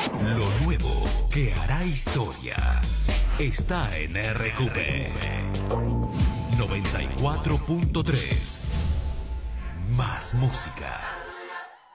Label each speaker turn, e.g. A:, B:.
A: Lo nuevo que hará historia está en RQP 94.3. Más música.